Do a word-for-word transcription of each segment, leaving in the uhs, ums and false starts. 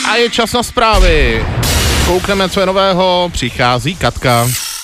A je čas na zprávy. Koukneme, co je nového. Přichází Katka.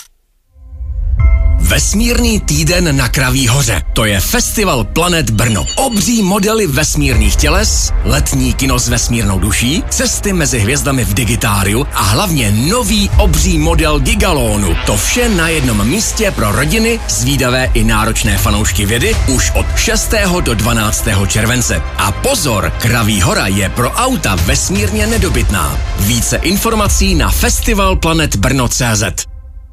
Vesmírný týden na Kraví hoře. To je Festival Planet Brno. Obří modely vesmírných těles, letní kino s vesmírnou duší, cesty mezi hvězdami v digitáriu a hlavně nový obří model Gigalonu. To vše na jednom místě pro rodiny, zvídavé i náročné fanoušky vědy už od šestého do dvanáctého července. A pozor, Kraví hora je pro auta vesmírně nedobytná. Více informací na festival planet brno tečka cé zet.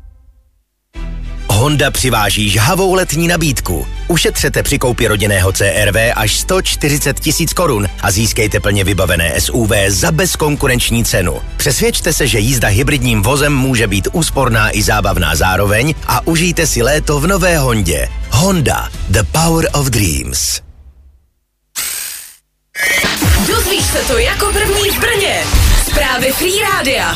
Honda přiváží žhavou letní nabídku. Ušetřete při koupi rodinného C R V až sto čtyřicet tisíc korun a získejte plně vybavené S U V za bezkonkurenční cenu. Přesvědčte se, že jízda hybridním vozem může být úsporná i zábavná zároveň a užijte si léto v nové Hondě. Honda, the power of dreams. Dozvíš se to jako první v Brně. Zprávy Free Rádia.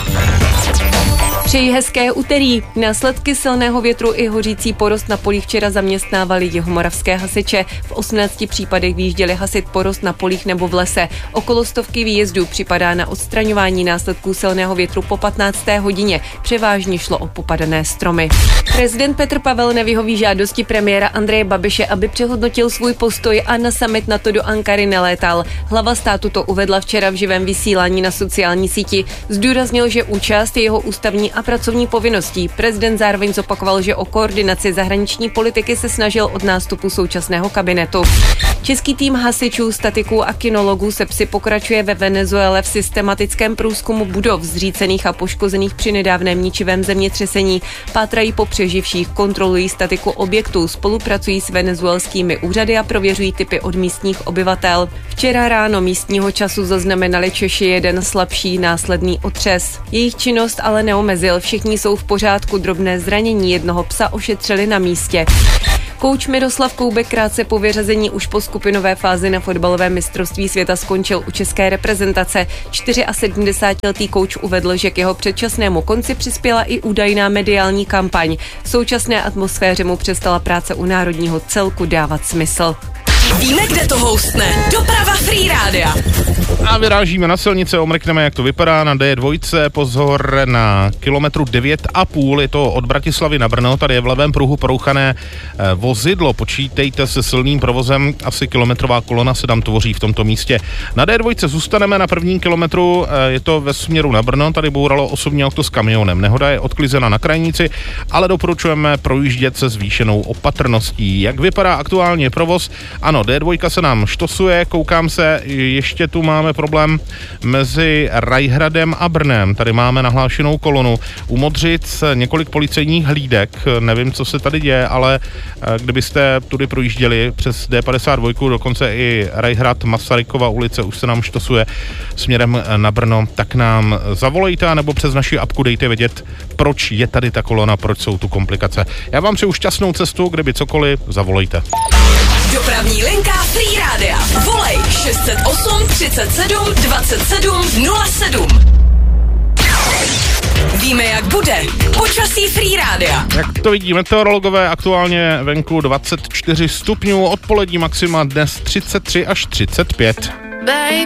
Přeji hezké úterý. Následky silného větru i hořící porost na polích včera zaměstnávali jihomoravské hasiče. V osmnácti případech vyjížděli hasit porost na polích nebo v lese. Okolo stovky výjezdů připadá na odstraňování následků silného větru po patnácté hodině. Převážně šlo o popadané stromy. Prezident Petr Pavel nevyhoví žádosti premiéra Andreje Babiše, aby přehodnotil svůj postoj a na summit NATO do Ankary nelétal. Hlava státu to uvedla včera v živém vysílání na sociální síti. Zdůraznil, že účast je jeho ústavní a pracovní povinností. Prezident zároveň zopakoval, že o koordinaci zahraniční politiky se snažil od nástupu současného kabinetu. Český tým hasičů, statiků a kinologů se psy pokračuje ve Venezuele v systematickém průzkumu budov zřícených a poškozených při nedávném ničivém zemětřesení. Pátrají po přeživších, kontrolují statiku objektů, spolupracují s venezuelskými úřady a prověřují typy od místních obyvatel. Včera ráno místního času zaznamenali Češi jeden slabší následný otřes. Jejich činnost ale neomezil. Všichni jsou v pořádku, drobné zranění jednoho psa ošetřili na místě. Kouč Miroslav Koubek krátce po vyřazení už po skupinové fázi na fotbalovém mistrovství světa skončil u české reprezentace. sedmdesátčtyřletý kouč uvedl, že k jeho předčasnému konci přispěla i údajná mediální kampaň. V současné atmosféře mu přestala práce u národního celku dávat smysl. Víme, kde to houstne. Doprava Free Rádia. A vyrážíme na silnice, omrkneme, jak to vypadá na D dva, pozor na kilometru devět a půl, je to od Bratislavy na Brno, tady je v levém pruhu porouchané eh, vozidlo, počítejte se silným provozem, asi kilometrová kolona se tam tvoří v tomto místě. Na D dva zůstaneme na prvním kilometru, eh, je to ve směru na Brno, tady bouralo osobní auto s kamionem, nehoda je odklizena na krajnici, ale doporučujeme projíždět se zvýšenou opatrností. Jak vypadá aktuálně provoz? Ano, D dva se nám štosuje, koukám se, ještě tu máme problém mezi Rajhradem a Brnem. Tady máme nahlášenou kolonu. U Modřic několik policejních hlídek, nevím, co se tady děje, ale kdybyste tudy projížděli přes D padesát dva, dokonce i Rajhrad, Masarykova ulice už se nám štosuje směrem na Brno, tak nám zavolejte, nebo přes naši apku dejte vědět, proč je tady ta kolona, proč jsou tu komplikace. Já vám přeju šťastnou cestu, kdyby cokoliv, zavolejte. Dopravní linka Free Rádia. Volej šest set osm třicet sedm dvacet sedm nula sedm. Víme, jak bude. Počasí Free Rádia. Jak to vidí meteorologové, aktuálně venku dvacet čtyři stupňů, odpolední maxima dnes třicet tři až třicet pět. Baby,